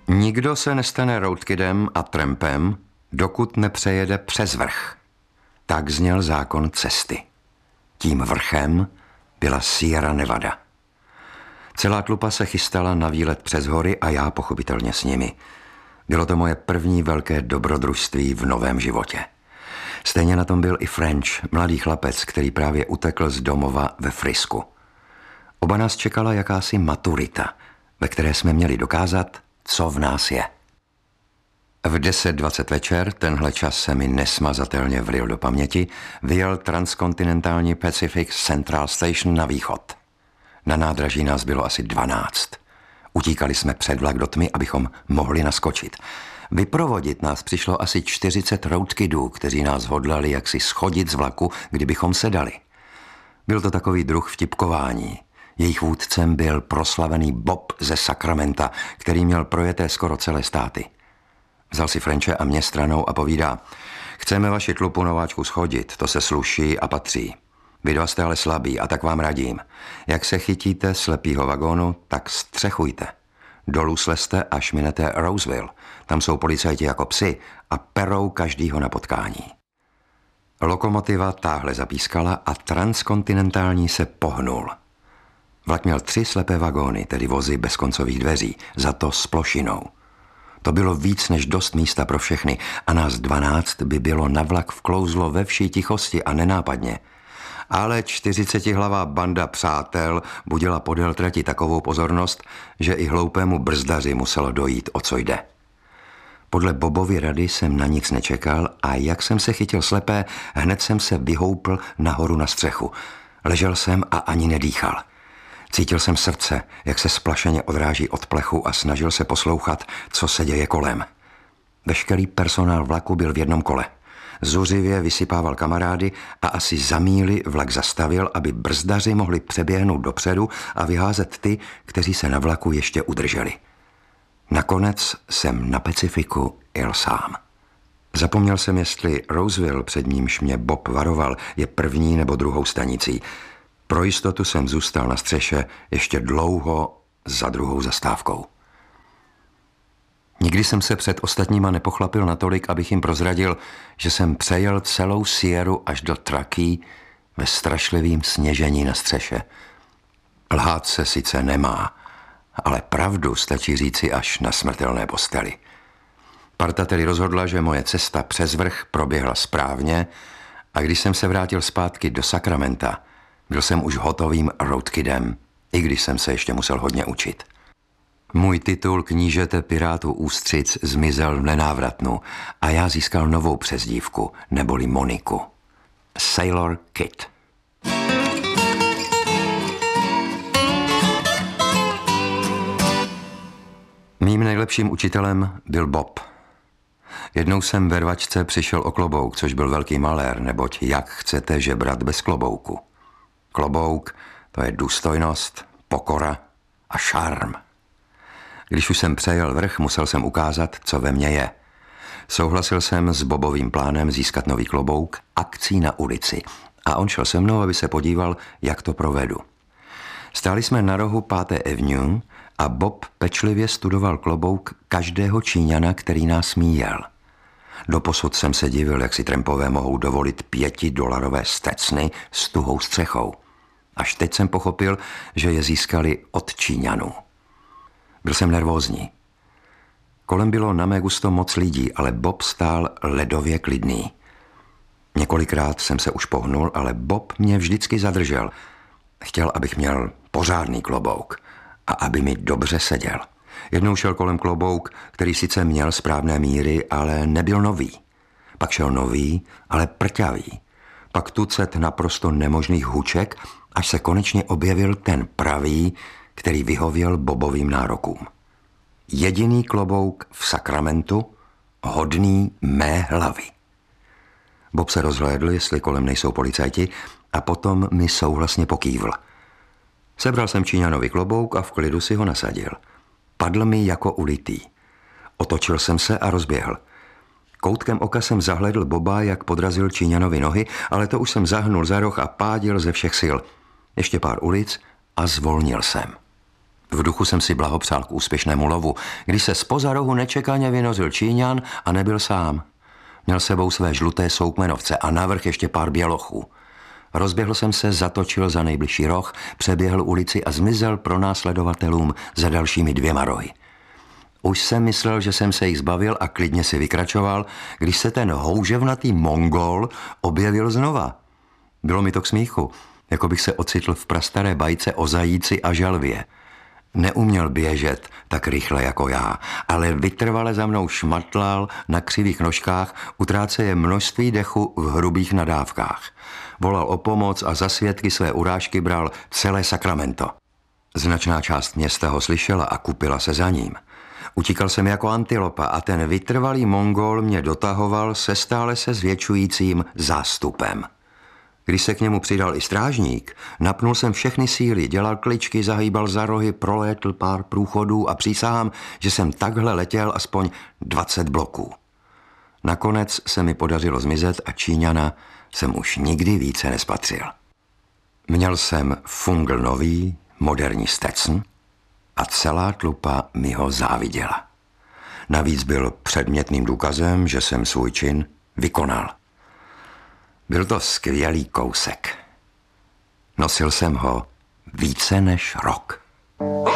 Nikdo se nestane roadkidem a trampem, dokud nepřejede přes vrch. Tak zněl zákon cesty. Tím vrchem byla Sierra Nevada. Celá tlupa se chystala na výlet přes hory a já pochopitelně s nimi. Bylo to moje první velké dobrodružství v novém životě. Stejně na tom byl i French, mladý chlapec, který právě utekl z domova ve Frisku. Oba nás čekala jakási maturita, ve které jsme měli dokázat, co v nás je. V 10:20 večer, tenhle čas se mi nesmazatelně vril do paměti, vyjel transkontinentální Pacific Central Station na východ. Na nádraží nás bylo asi 12. Utíkali jsme před vlak do tmy, abychom mohli naskočit. Vyprovodit nás přišlo asi 40 roadkidů, kteří nás hodlali jaksi schodit z vlaku, kdybychom sedali. Byl to takový druh vtipkování. Jejich vůdcem byl proslavený Bob ze Sacramenta, který měl projeté skoro celé státy. Vzal si Frenče a mě stranou a povídá: chceme vaši tlupu nováčku schodit, to se sluší a patří. Vy dva jste ale slabí a tak vám radím. Jak se chytíte slepýho vagónu, tak střechujte. Dolů slezte, až minete Roseville. Tam jsou policajti jako psi a perou každýho na potkání. Lokomotiva táhle zapískala a transkontinentální se pohnul. Vlak měl 3 slepé vagóny, tedy vozy bez koncových dveří, za to s plošinou. To bylo víc než dost místa pro všechny a nás 12 by bylo na vlak vklouzlo ve vší tichosti a nenápadně. Ale 40hlavá banda přátel budila podél trati takovou pozornost, že i hloupému brzdaři muselo dojít, o co jde. Podle Bobovy rady jsem na nic nečekal a jak jsem se chytil slepé, hned jsem se vyhoupl nahoru na střechu. Ležel jsem a ani nedýchal. Cítil jsem srdce, jak se splašeně odráží od plechu a snažil se poslouchat, co se děje kolem. Veškerý personál vlaku byl v jednom kole. Zuřivě vysypával kamarády a asi za míli vlak zastavil, aby brzdaři mohli přeběhnout dopředu a vyházet ty, kteří se na vlaku ještě udrželi. Nakonec jsem na Pacifiku jel sám. Zapomněl jsem, jestli Roseville, před nímž mě Bob varoval, je první nebo druhou stanicí. Pro jistotu jsem zůstal na střeše ještě dlouho za druhou zastávkou. Nikdy jsem se před ostatníma nepochlapil natolik, abych jim prozradil, že jsem přejel celou Sierru až do Truckee ve strašlivým sněžení na střeše. Lhát se sice nemá, ale pravdu stačí říci až na smrtelné posteli. Parta tedy rozhodla, že moje cesta přes vrch proběhla správně a když jsem se vrátil zpátky do Sacramenta, byl jsem už hotovým roadkidem, i když jsem se ještě musel hodně učit. Můj titul knížete pirátů ústřic zmizel v nenávratnu a já získal novou přezdívku, neboli Moniku. Sailor Kid. Mým nejlepším učitelem byl Bob. Jednou jsem ve rvačce přišel o klobouk, což byl velký malér, neboť jak chcete žebrat bez klobouku. Klobouk, to je důstojnost, pokora a šarm. Když už jsem přejel vrch, musel jsem ukázat, co ve mně je. Souhlasil jsem s Bobovým plánem získat nový klobouk akcí na ulici a on šel se mnou, aby se podíval, jak to provedu. Stáli jsme na rohu 5. Avenue a Bob pečlivě studoval klobouk každého Číňana, který nás míjel. Doposud jsem se divil, jak si trampové mohou dovolit $5 stecny s tuhou střechou. Až teď jsem pochopil, že je získali od Číňanů. Byl jsem nervózní. Kolem bylo na mé gusto moc lidí, ale Bob stál ledově klidný. Několikrát jsem se už pohnul, ale Bob mě vždycky zadržel. Chtěl, abych měl pořádný klobouk a aby mi dobře seděl. Jednou šel kolem klobouk, který sice měl správné míry, ale nebyl nový. Pak šel nový, ale prťavý. Pak tucet naprosto nemožných huček, až se konečně objevil ten pravý, který vyhověl Bobovým nárokům. Jediný klobouk v Sacramentu, hodný mé hlavy. Bob se rozhlédl, jestli kolem nejsou policajti, a potom mi souhlasně pokývl. Sebral jsem Číňanovi klobouk a v klidu si ho nasadil. Padl mi jako ulitý. Otočil jsem se a rozběhl. Koutkem oka jsem zahledl Boba, jak podrazil Číňanovi nohy, ale to už jsem zahnul za roh a pádil ze všech sil. Ještě pár ulic a zvolnil jsem. V duchu jsem si blahopřál k úspěšnému lovu, když se zpoza rohu nečekaně vynořil Číňan a nebyl sám. Měl sebou své žluté soukmenovce a navrch ještě pár bělochů. Rozběhl jsem se, zatočil za nejbližší roh, přeběhl ulici a zmizel pronásledovatelům za dalšími 2 rohy. Už jsem myslel, že jsem se jich zbavil a klidně si vykračoval, když se ten houževnatý Mongol objevil znova. Bylo mi to k smíchu, jako bych se ocitl v prastaré bajce o zajíci a želvě. Neuměl běžet tak rychle jako já, ale vytrvale za mnou šmatlal na křivých nožkách, utráceje množství dechu v hrubých nadávkách. Volal o pomoc a za svědky své urážky bral celé Sacramento. Značná část města ho slyšela a kupila se za ním. Utíkal jsem jako antilopa a ten vytrvalý Mongol mě dotahoval se stále se zvětšujícím zástupem. Když se k němu přidal i strážník, napnul jsem všechny síly, dělal kličky, zahýbal za rohy, prolétl pár průchodů a přísahám, že jsem takhle letěl aspoň 20 bloků. Nakonec se mi podařilo zmizet a Číňana jsem už nikdy více nespatřil. Měl jsem fungl nový, moderní Stetson a celá tlupa mi ho záviděla. Navíc byl předmětným důkazem, že jsem svůj čin vykonal. Byl to skvělý kousek. Nosil jsem ho více než rok.